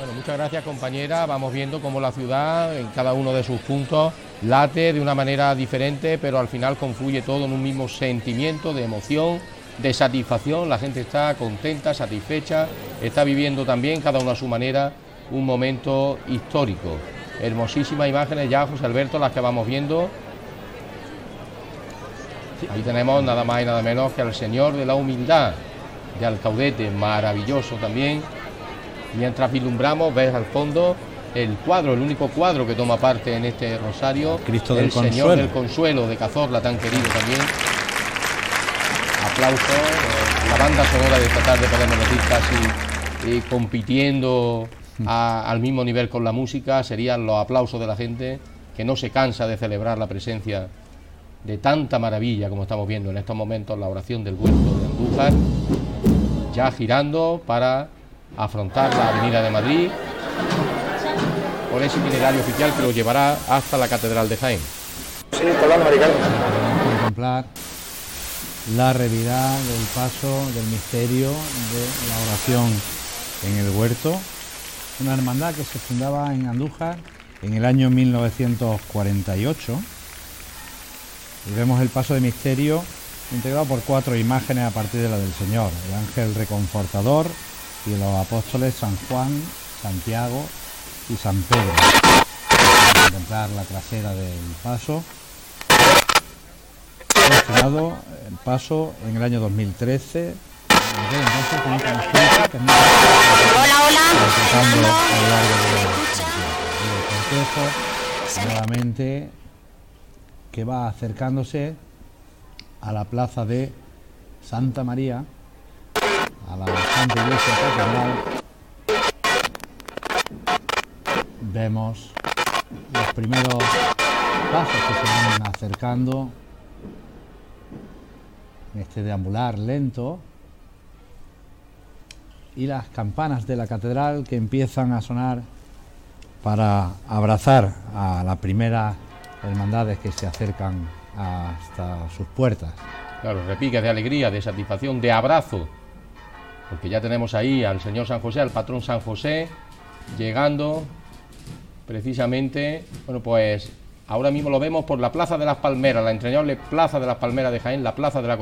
Bueno, muchas gracias, compañera. Vamos viendo cómo la ciudad, en cada uno de sus puntos, late de una manera diferente, pero al final confluye todo en un mismo sentimiento de emoción, de satisfacción. La gente está contenta, satisfecha, está viviendo también, cada uno a su manera, un momento histórico. Hermosísimas imágenes ya, José Alberto, las que vamos viendo. Ahí tenemos nada más y nada menos que al Señor de la Humildad de Alcaudete, maravilloso también. Mientras vislumbramos, ves al fondo el cuadro, el único cuadro que toma parte en este rosario, Cristo del Señor Consuelo. del Consuelo de Cazorla, tan querido también. Aplausos, la banda sonora de esta tarde podemos decir casi compitiendo al mismo nivel con la música, serían los aplausos de la gente que no se cansa de celebrar la presencia de tanta maravilla como estamos viendo en estos momentos, la oración del huerto de Andújar, ya girando para afrontar la avenida de Madrid por ese itinerario oficial que lo llevará hasta la Catedral de Jaén. Sí, colando, Maricardo. Contemplar la realidad del paso del misterio de la oración en el huerto, una hermandad que se fundaba en Andújar en el año 1948, y vemos el paso de misterio integrado por 4 imágenes a partir de la del Señor, el ángel reconfortador y los apóstoles San Juan, Santiago y San Pedro. Contemplar la trasera del paso. Estrenado el paso en el año 2013. Entonces, con esta música que disfrutando a lo largo del cortejo, nuevamente, que va acercándose a la plaza de Santa María, a la Santa Iglesia Catedral. Vemos los primeros pasos que se van acercando en este deambular lento, y las campanas de la catedral que empiezan a sonar para abrazar a las primeras hermandades que se acercan hasta sus puertas. Claro, repiques de alegría, de satisfacción, de abrazo, porque ya tenemos ahí al Señor San José, al patrón San José, llegando precisamente, bueno, pues ahora mismo lo vemos por la Plaza de las Palmeras, la entrañable Plaza de las Palmeras de Jaén, la Plaza de la